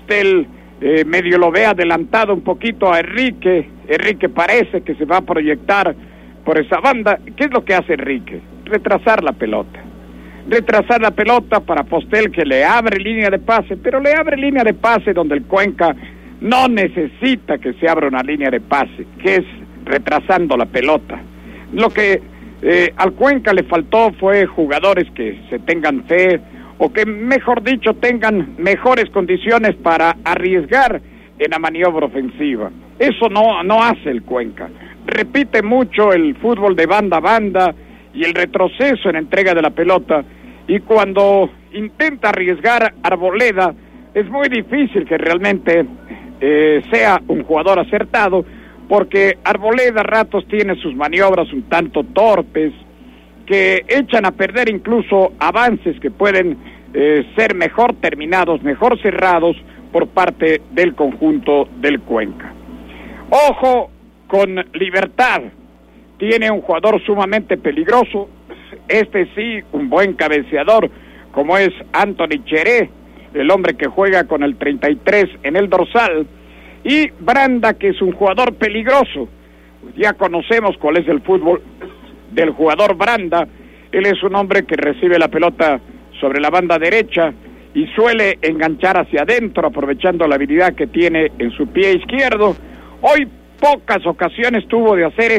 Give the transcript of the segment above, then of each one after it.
Postel medio lo ve adelantado un poquito a Enrique. Enrique parece que se va a proyectar por esa banda. ¿Qué es lo que hace Enrique? Retrasar la pelota para Postel, que le abre línea de pase, pero le abre línea de pase donde el Cuenca no necesita que se abra una línea de pase, que es retrasando la pelota. Lo que al Cuenca le faltó fue jugadores que se tengan fe, o que, mejor dicho, tengan mejores condiciones para arriesgar en la maniobra ofensiva. Eso no hace el Cuenca. Repite mucho el fútbol de banda a banda y el retroceso en entrega de la pelota, y cuando intenta arriesgar Arboleda, es muy difícil que realmente sea un jugador acertado, porque Arboleda a ratos tiene sus maniobras un tanto torpes, que echan a perder incluso avances que pueden ser mejor terminados, mejor cerrados por parte del conjunto del Cuenca. Ojo con Libertad, tiene un jugador sumamente peligroso, sí, un buen cabeceador, como es Anthony Cheré, el hombre que juega con el 33 en el dorsal, y Branda, que es un jugador peligroso. Ya conocemos cuál es el fútbol del jugador Branda. Él es un hombre que recibe la pelota sobre la banda derecha y suele enganchar hacia adentro, aprovechando la habilidad que tiene en su pie izquierdo. Hoy pocas ocasiones tuvo de hacer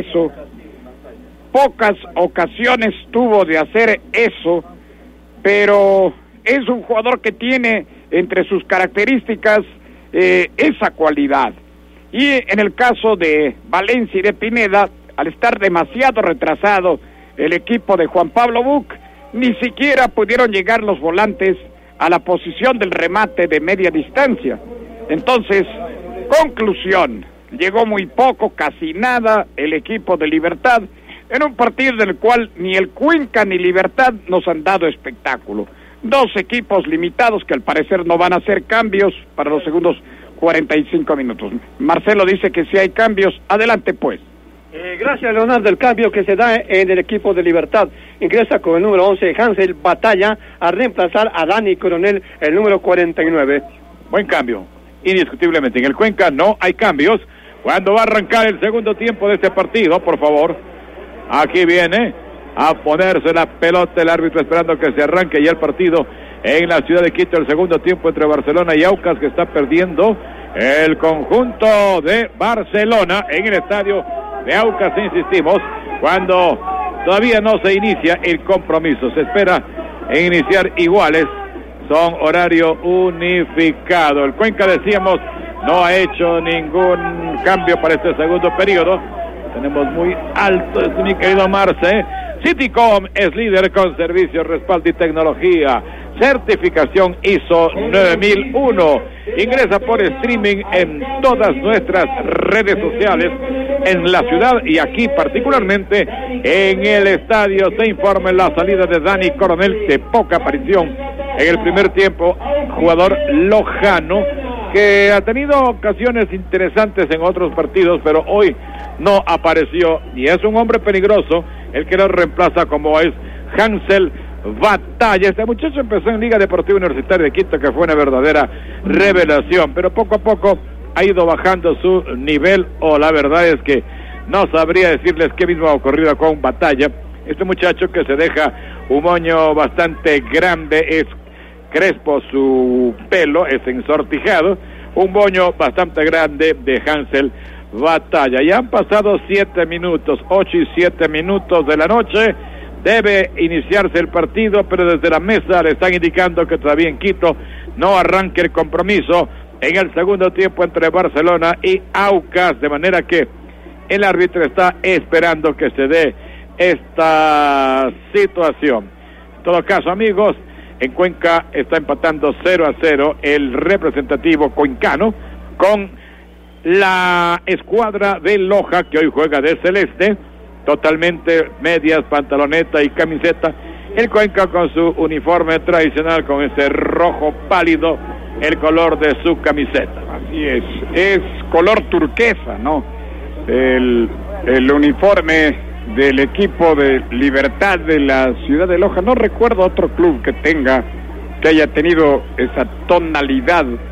eso, pero es un jugador que tiene entre sus características esa cualidad. Y en el caso de Valencia y de Pineda, al estar demasiado retrasado el equipo de Juan Pablo Buch, ni siquiera pudieron llegar los volantes a la posición del remate de media distancia. Entonces, conclusión, llegó muy poco, casi nada, el equipo de Libertad, en un partido del cual ni el Cuenca ni Libertad nos han dado espectáculo. Dos equipos limitados que al parecer no van a hacer cambios para los segundos 45 minutos. Marcelo dice que sí hay cambios. Adelante, pues. Gracias, Leonardo. El cambio que se da en el equipo de Libertad: ingresa con el número 11 Hansel Batalla a reemplazar a Dani Coronel, el número 49. Buen cambio, indiscutiblemente. En el Cuenca no hay cambios. Cuando va a arrancar el segundo tiempo de este partido, por favor, aquí viene a ponerse la pelota el árbitro, esperando que se arranque ya el partido en la ciudad de Quito. El segundo tiempo entre Barcelona y Aucas, que está perdiendo el conjunto de Barcelona en el estadio de Aucas, insistimos, cuando todavía no se inicia el compromiso. Se espera en iniciar iguales, son horario unificado. El Cuenca, decíamos, no ha hecho ningún cambio para este segundo periodo. Tenemos muy alto, mi querido Marce. Citycom es líder con servicios, respaldo y tecnología. Certificación ISO 9001. Ingresa por streaming en todas nuestras redes sociales en la ciudad y aquí particularmente en el estadio. Se informa la salida de Dani Coronel, de poca aparición en el primer tiempo, jugador lojano que ha tenido ocasiones interesantes en otros partidos, pero hoy no apareció y es un hombre peligroso el que lo reemplaza, como es Hansel Batalla. Este muchacho empezó en Liga Deportiva Universitaria de Quito, que fue una verdadera revelación, pero poco a poco ha ido bajando su nivel, o la verdad es que no sabría decirles qué mismo ha ocurrido con Batalla. Este muchacho, que se deja un moño bastante grande, es crespo su pelo, es ensortijado, un moño bastante grande de Hansel Batalla. Ya han pasado 7 minutos, 8 y 7 minutos de la noche. Debe iniciarse el partido, pero desde la mesa le están indicando que todavía en Quito no arranque el compromiso en el segundo tiempo entre Barcelona y Aucas, de manera que el árbitro está esperando que se dé esta situación. En todo caso, amigos, en Cuenca está empatando 0-0 el representativo cuencano con la escuadra de Loja, que hoy juega de celeste, totalmente medias, pantaloneta y camiseta. El Cuenca con su uniforme tradicional, con ese rojo pálido, el color de su camiseta. Así es color turquesa, ¿no? El uniforme del equipo de Libertad de la ciudad de Loja. No recuerdo otro club que haya tenido esa tonalidad